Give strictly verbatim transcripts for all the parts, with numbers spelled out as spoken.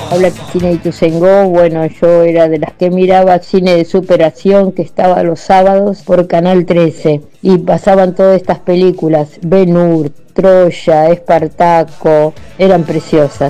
Habla Cristina Ituzaingó. Bueno, yo era de las que miraba cine de superación que estaba los sábados por Canal trece y pasaban todas estas películas, Ben-Hur, Troya, Espartaco, eran preciosas.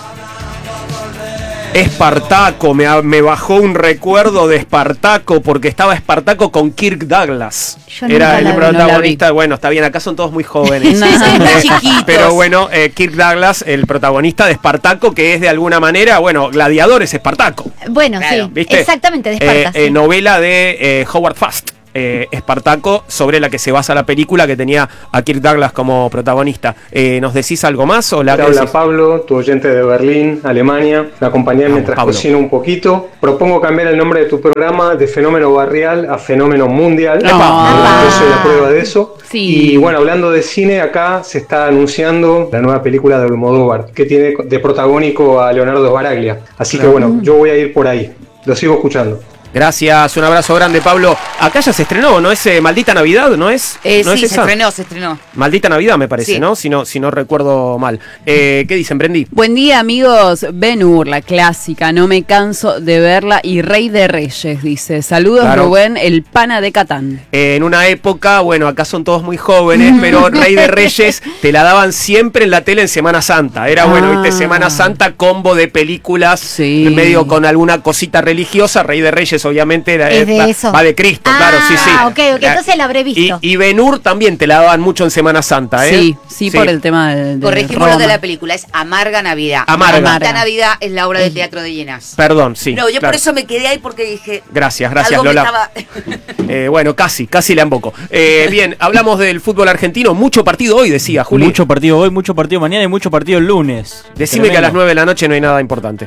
Espartaco, me, me bajó un recuerdo de Espartaco porque estaba Espartaco con Kirk Douglas. Yo Era el la, protagonista. No bueno, está bien, acá son todos muy jóvenes. No, son muy chiquitos. Pero bueno, eh, Kirk Douglas, el protagonista de Espartaco, que es de alguna manera, bueno, Gladiador es Espartaco. Bueno, claro, sí, ¿viste? Exactamente, de Esparta. Eh, eh, sí. Novela de eh, Howard Fast. Eh, Espartaco, sobre la que se basa la película, que tenía a Kirk Douglas como protagonista. Eh, ¿Nos decís algo más? O la Te habla Pablo, tu oyente de Berlín, Alemania. Me acompañé mientras Pablo. cocino un poquito. Propongo cambiar el nombre de tu programa de Fenómeno Barrial a Fenómeno Mundial. No. Yo soy la prueba de eso. Sí. Y bueno, hablando de cine, acá se está anunciando la nueva película de Almodóvar, que tiene de protagónico a Leonardo Sbaraglia. Así Claro. que bueno, yo voy a ir por ahí. Lo sigo escuchando. Gracias, un abrazo grande, Pablo. Acá ya se estrenó, ¿no es eh, Maldita Navidad? ¿No es? Eh, ¿No sí, es se esa? estrenó, se estrenó. Maldita Navidad, me parece, Sí. ¿no? Si no, si no recuerdo mal. Eh, ¿Qué dicen, Brendi? Buen día, amigos. Ben-Hur, la clásica, no me canso de verla. Y Rey de Reyes, dice. Saludos, Claro. Rubén, el pana de Catán. Eh, en una época, bueno, acá son todos muy jóvenes, pero Rey de Reyes te la daban siempre en la tele en Semana Santa. Era, bueno, Ah. viste, Semana Santa, combo de películas, Sí. medio con alguna cosita religiosa. Rey de Reyes, obviamente, era, Es de va, eso. va de Cristo, Ah, claro, sí, sí. ok, ok, entonces la habré visto. Y, y Ben-Hur también te la daban mucho en Semana Santa, ¿eh? Sí, sí, por el tema de, de Corregimos lo Roma. de la película, es Amarga Navidad. Amarga. Maldita Navidad es la obra de teatro de Llenas. Perdón, sí. No, yo claro. por eso me quedé ahí porque dije... Gracias, gracias, algo me Lola. estaba... Eh, bueno, casi, casi la emboco. Eh, bien, hablamos del fútbol argentino. Mucho partido hoy, decía Juli. Mucho partido hoy, mucho partido mañana y mucho partido el lunes. Decime que a las nueve de la noche no hay nada importante.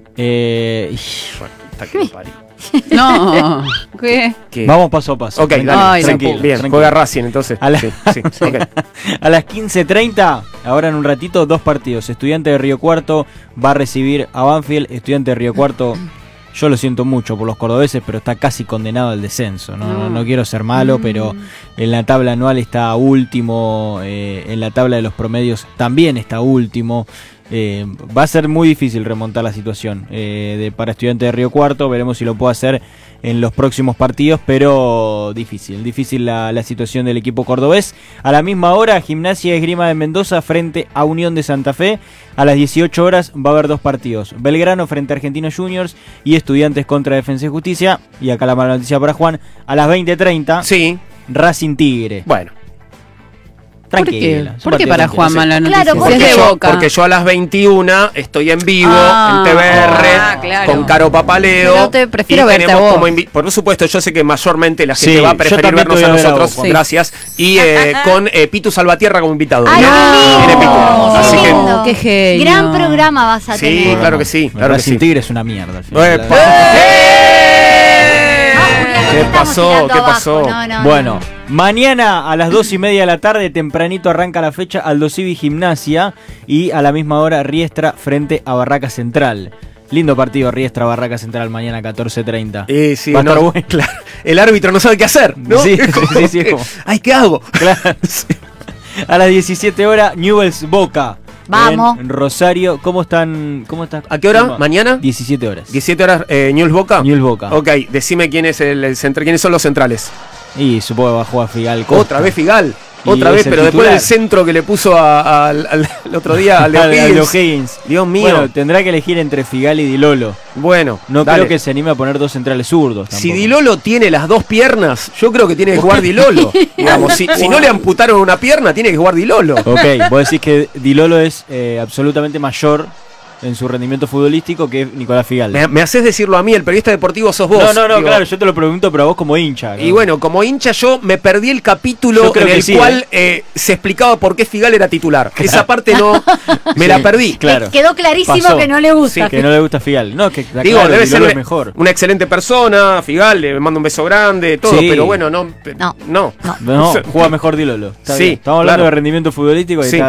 Eh, Bueno, está que me parió. No, ¿qué? ¿Qué? Vamos paso a paso. Ok, dale, Ay, tranquilo. no. Bien, Tranquilo. juega Racing entonces. A la- Sí, sí, ok. A las quince treinta, ahora en un ratito, dos partidos. Estudiante de Río Cuarto va a recibir a Banfield. Estudiante de Río Cuarto, yo lo siento mucho por los cordobeses, pero está casi condenado al descenso. No, no, no quiero ser malo, pero en la tabla anual está último. Eh, en la tabla de los promedios también está último. Eh, va a ser muy difícil remontar la situación eh, de, para Estudiante de Río Cuarto. Veremos si lo puede hacer en los próximos partidos, pero difícil, difícil la, la situación del equipo cordobés. A la misma hora, Gimnasia y Esgrima de Mendoza frente a Unión de Santa Fe. A las dieciocho horas va a haber dos partidos: Belgrano frente a Argentinos Juniors y Estudiantes contra Defensa y Justicia. Y acá la mala noticia para Juan: a las veinte treinta, Sí, Racing Tigre. bueno. Tranquila. ¿Por qué, ¿Por qué para Juan mala noticia? Claro, Si Porque es de yo, Boca. porque yo a las veintiuna estoy en vivo Ah, en T V R ah, claro. con Caro Papaleo. Pero te prefiero y verte tenemos a vos. como invi- Por supuesto, yo sé que mayormente la gente Sí, va a yo preferir también vernos te a voy a ver a nosotros. vos, sí. Gracias. Y eh, con eh, Pitu Salvatierra como invitado. ¡Ay, Viene- qué lindo! viene Pitu. ¡Qué Así que. lindo! Qué genio. Gran programa vas a Sí, tener. claro que sí. Claro que Racing sí. Tigre es una mierda. al final. ¡Epa! Julián, ¿Qué estamos pasó? tirando ¿Qué abajo. pasó? No, no, Bueno, no. mañana a las dos y media de la tarde, tempranito arranca la fecha, Aldo Civi Gimnasia, y a la misma hora Riestra frente a Barraca Central. Lindo partido Riestra Barraca Central mañana catorce treinta. Eh, sí, Va a no, estar bueno. claro. El árbitro no sabe qué hacer, ¿no? Sí, Es como sí, sí, sí, es que, como- Ay, ¿qué hago? Claro. A las diecisiete horas, Newell's Boca. Vamos. En Rosario, ¿cómo están? ¿Cómo están? ¿A qué hora? ¿Mañana? diecisiete horas. diecisiete horas, eh, Newell's Boca. Newell's Boca. Ok, decime quién es el, el centro, quiénes son los centrales. Y supongo que va a jugar Figal Costa. Otra vez Figal. Y Otra es vez, el pero después titular. del centro que le puso a- a- al, al- el otro día a Leo A- a Leo Higgins. Higgins. Dios mío. Bueno, tendrá que elegir entre Figal y Di Lolo. Bueno, No dale. creo que se anime a poner dos centrales zurdos. Si tampoco. Di Lolo tiene las dos piernas, yo creo que tiene que jugar Di Lolo. Digamos, si, si no le amputaron una pierna, tiene que jugar Di Lolo. Ok, vos decís que Di Lolo es eh, absolutamente mayor en su rendimiento futbolístico que Nicolás Figal. Me, me haces decirlo a mí, el periodista deportivo sos vos. no, no, no, Digo, claro, yo te lo pregunto, pero a vos como hincha. ¿no? Y bueno, como hincha yo me perdí el capítulo Yo creo en que el sí, cual eh, se explicaba por qué Figal era titular. Esa parte no, me Sí, la perdí. Claro. Quedó clarísimo Pasó. que no le gusta. Que no le gusta Figal. No, que está Digo, claro, debe Di ser Lolo una, es mejor. una excelente persona, Figal, le mando un beso grande, todo, Sí. pero bueno, no. No. No. No, juega mejor Di Lolo. Está Sí, bien. Estamos hablando claro. de rendimiento futbolístico y Sí. está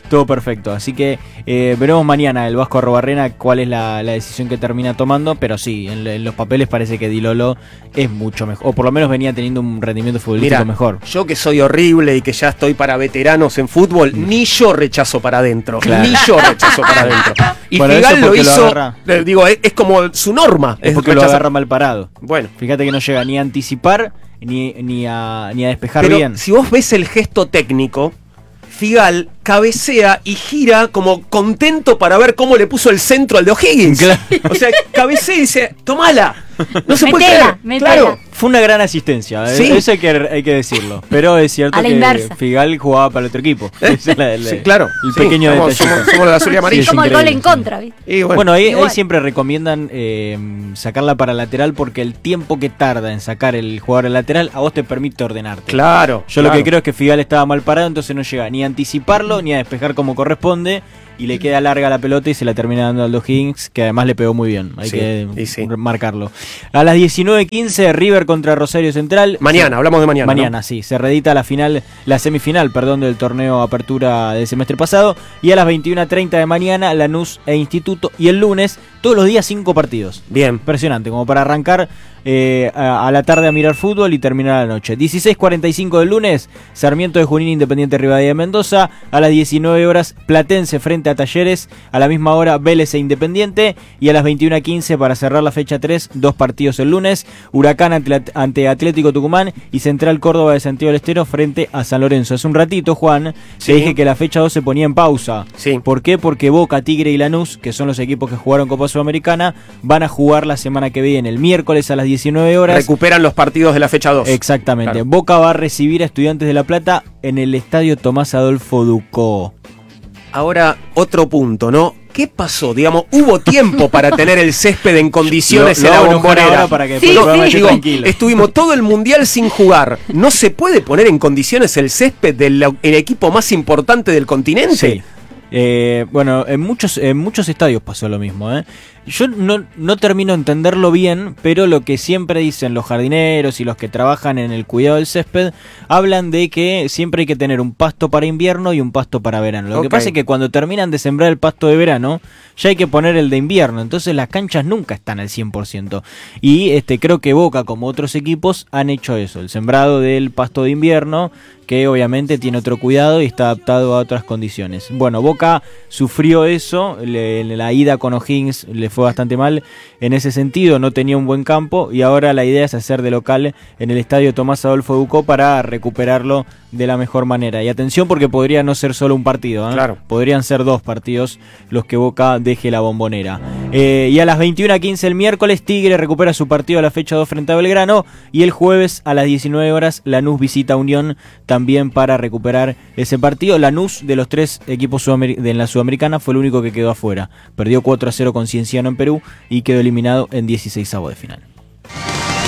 todo perfecto. Así que eh, veremos mañana el Vasco Arrobarrena cuál es la, la decisión que termina tomando, pero sí, en, en los papeles parece que Di Lolo es mucho mejor, o por lo menos venía teniendo un rendimiento futbolístico Mirá, mejor. Yo que soy horrible y que ya estoy para veteranos en fútbol, mm. ni yo rechazo para adentro, claro. ni yo rechazo para adentro. Y bueno, Figal lo hizo, lo eh, digo, es, es como su norma. Es porque rechazar. lo agarra mal parado. Bueno. Fíjate que no llega ni a anticipar ni, ni, a, ni a despejar Pero bien. si vos ves el gesto técnico, Figal cabecea y gira como contento para ver cómo le puso el centro al de O'Higgins. Claro. O sea, cabecea y dice, tomala. No se puede Metela, creer. metela. Claro. Fue una gran asistencia, Sí. eso hay que, hay que decirlo. Pero es cierto A la que inversa. Figal jugaba para el otro equipo. Ese es la- la- Sí, claro. El Sí, pequeño somos, detalle. somos, somos la azul y amarilla. Sí, Como el gol increíble, en sí. contra, ¿viste? Y bueno, Bueno, ahí, ahí Igual. siempre recomiendan eh, sacarla para lateral porque el tiempo que tarda en sacar el jugador al lateral a vos te permite ordenarte. claro. Yo claro. lo que creo es que Figal estaba mal parado, entonces no llega ni a anticiparlo ni a despejar como corresponde y le queda larga la pelota y se la termina dando a Aldo Higgins, que además le pegó muy bien. Hay Sí, que y sí. marcarlo. A las diecinueve quince, River contra Rosario Central. Mañana, hablamos de mañana. Mañana, ¿no? sí. Se reedita la final, la semifinal, perdón, del torneo Apertura del semestre pasado. Y a las veintiuna treinta de mañana, Lanús e Instituto. Y el lunes, todos los días, cinco partidos. Bien. Impresionante, como para arrancar eh, a, a la tarde a mirar fútbol y terminar a la noche. dieciséis cuarenta y cinco del lunes, Sarmiento de Junín, Independiente Rivadavia de Mendoza. A las diecinueve horas, Platense frente a Talleres. A la misma hora, Vélez e Independiente. Y a las veintiuna quince, para cerrar la fecha tres, dos partidos el lunes. Huracán ante, ante Atlético Tucumán y Central Córdoba de Santiago del Estero frente a San Lorenzo. Hace un ratito, Juan, Sí. te dije que la fecha dos se ponía en pausa. Sí. ¿Por qué? Porque Boca, Tigre y Lanús, que son los equipos que jugaron Copa Sudamericana, van a jugar la semana que viene, el miércoles a las diecinueve horas. Recuperan los partidos de la fecha dos. Exactamente. Claro. Boca va a recibir a Estudiantes de La Plata en el estadio Tomás Adolfo Ducó. Ahora, otro punto, ¿no? ¿Qué pasó? Digamos, hubo tiempo para tener el césped en condiciones Lo- lo en la hago enojar Bombonera. ahora para que Sí, después el programa sí. esté Digo, tranquilo. estuvimos todo el mundial sin jugar. ¿No se puede poner en condiciones el césped del el equipo más importante del continente? Sí. Eh, bueno, en muchos, en muchos estadios pasó lo mismo, ¿eh? Yo no, no termino de entenderlo bien, pero lo que siempre dicen los jardineros y los que trabajan en el cuidado del césped, hablan de que siempre hay que tener un pasto para invierno y un pasto para verano. Lo Ok. que pasa es que cuando terminan de sembrar el pasto de verano, ya hay que poner el de invierno, entonces las canchas nunca están al cien por ciento. Y este creo que Boca, como otros equipos, han hecho eso, el sembrado del pasto de invierno, que obviamente tiene otro cuidado y está adaptado a otras condiciones. Bueno, Boca sufrió eso, le, la ida con O'Higgins le fue bastante mal en ese sentido, no tenía un buen campo y ahora la idea es hacer de local en el estadio Tomás Adolfo Ducó para recuperarlo de la mejor manera. Y atención porque podría no ser solo un partido, ¿eh? Claro. Podrían ser dos partidos los que Boca deje la Bombonera. Eh, y a las veintiuna quince el miércoles, Tigre recupera su partido a la fecha dos frente a Belgrano y el jueves a las diecinueve horas Lanús visita a Unión también para recuperar ese partido. Lanús, de los tres equipos sudamer- de la Sudamericana, fue el único que quedó afuera. Perdió cuatro a cero con Cienciano en Perú y quedó eliminado en dieciseisavo de final.